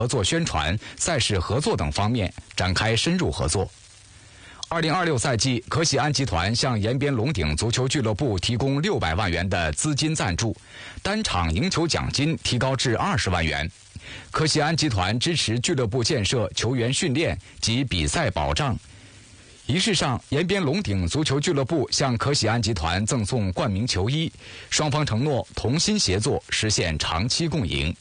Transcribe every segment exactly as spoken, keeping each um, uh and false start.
合作宣传、赛事合作等方面展开深入合作。二零二六赛季，可喜安集团向延边龙鼎足球俱乐部提供六百万元的资金赞助，单场赢球奖金提高至二十万元。可喜安集团支持俱乐部建设、球员训练及比赛保障。仪式上，延边龙鼎足球俱乐部向可喜安集团赠送冠名球衣，双方承诺同心协作，实现长期共赢。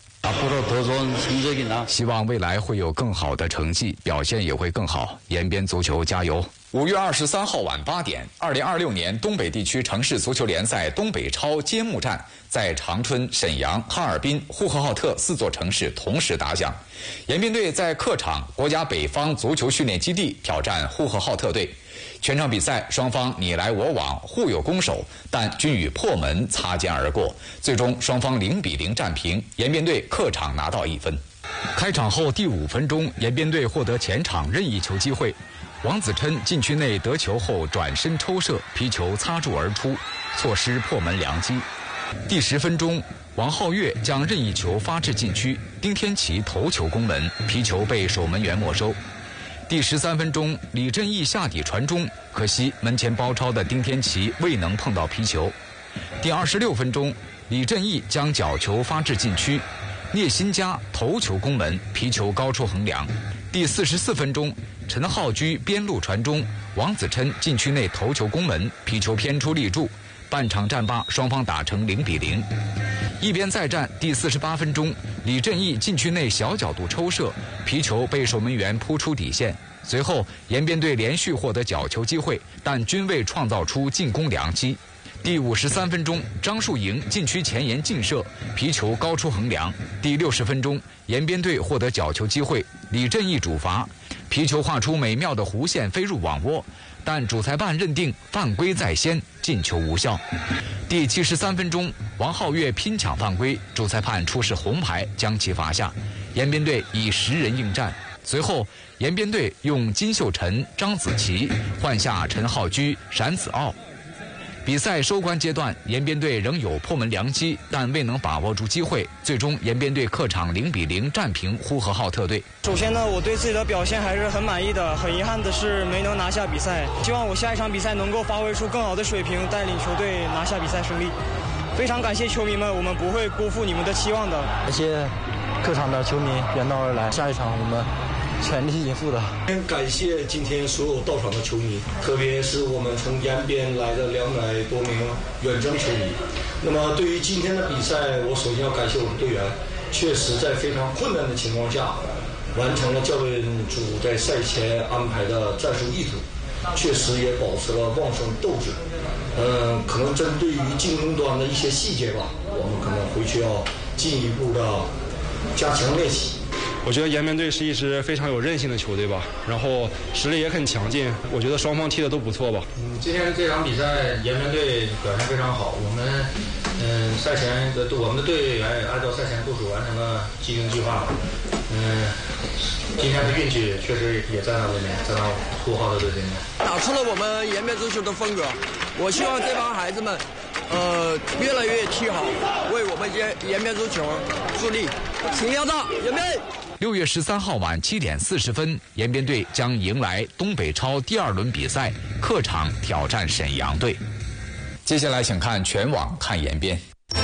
希望未来会有更好的成绩，表现也会更好。延边足球加油！五月二十三号晚八点，二零二六年东北地区城市足球联赛东北超揭幕战在长春、沈阳、哈尔滨、呼和浩特四座城市同时打响。延边队在客场国家北方足球训练基地挑战呼和浩特队。全场比赛双方你来我往，互有攻守，但均与破门擦肩而过，最终双方零比零战平，延边队客场拿到一分。开场后第五分钟，延边队获得前场任意球机会，王子琛禁区内得球后转身抽射，皮球擦柱而出，错失破门良机。第十分钟，王皓月将任意球发至禁区，丁天琪头球攻门，皮球被守门员没收。第十三分钟，李振义下底传中，可惜门前包抄的丁天琪未能碰到皮球。第二十六分钟，李振义将角球发至禁区，聂新佳头球攻门，皮球高出横梁。第四十四分钟，陈浩居边路传中，王子琛禁区内头球攻门，皮球偏出立柱。半场战罢，双方打成零比零。一边再战，第四十八分钟，李振义禁区内小角度抽射，皮球被守门员扑出底线。随后，延边队连续获得角球机会，但均未创造出进攻良机。第五十三分钟，张树营禁区前沿劲射，皮球高出横梁。第六十分钟，延边队获得角球机会，李振义主罚，皮球画出美妙的弧线飞入网窝，但主裁判认定犯规在先，进球无效。第七十三分钟，王皓月拼抢犯规，主裁判出示红牌将其罚下，延边队以十人应战。随后，延边队用金秀晨、张子琪换下陈浩居、闪子傲。比赛收官阶段，延边队仍有破门良机，但未能把握住机会。最终，延边队客场零比零战平呼和浩特队。 首先呢，我对自己的表现还是很满意的。很遗憾的是没能拿下比赛，希望我下一场比赛能够发挥出更好的水平，带领球队拿下比赛胜利。非常感谢球迷们，我们不会辜负你们的期望的。 感谢客场的球迷远道而来，下一场我们全力以赴的。 感谢今天所有到场的球迷，特别是我们从延边来的两百多名远征球迷。那么对于今天的比赛，我首先要感谢我们队员，确实在非常困难的情况下，完成了教练组在赛前安排的战术意图，确实也保持了旺盛斗志。嗯，可能针对于进攻端的一些细节吧，我们可能回去要进一步的加强练习。 我觉得延边队是一支非常有韧性的球队吧，然后实力也很强劲，我觉得双方踢的都不错吧。 嗯，今天这场比赛延边队表现非常好，我们嗯赛前的我们的队员也按照赛前部署完成了集训计划。嗯，今天的运气确实也在那这边，在那呼和浩特队这边， 打出了我们延边足球的风格。我希望这帮孩子们，呃，越来越踢好，为我们延延边足球助力。请压大延边。 六月十三号晚七点四十分，延边队将迎来东北超第二轮比赛，客场挑战沈阳队。接下来，请看全网看延边。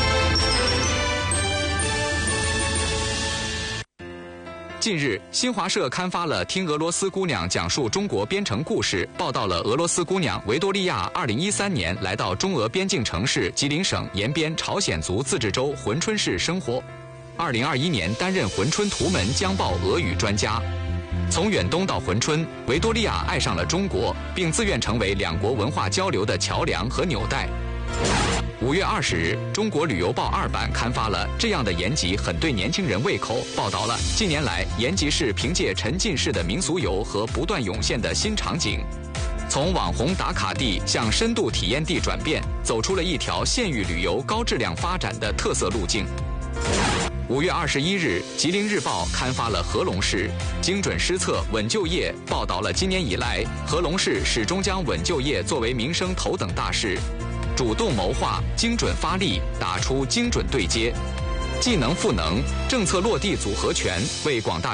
近日，新华社刊发了《听俄罗斯姑娘讲述中国边城故事》，报道了俄罗斯姑娘维多利亚二零一三年来到中俄边境城市吉林省延边朝鲜族自治州珲春市生活。二零二一年担任珲春图门江报俄语专家。从远东到珲春，维多利亚爱上了中国，并自愿成为两国文化交流的桥梁和纽带。五月二十日，中国旅游报二版刊发了这样的延吉很对年轻人胃口，报道了近年来延吉市凭借沉浸式的民俗游和不断涌现的新场景，从网红打卡地向深度体验地转变，走出了一条县域旅游高质量发展的特色路径。五月二十一日，吉林日报刊发了合龙市精准施策稳就业，报道了今年以来合龙市始终将稳就业作为民生头等大事，主动谋划，精准发力，打出精准对接。 技能赋能，政策落地组合拳，为广大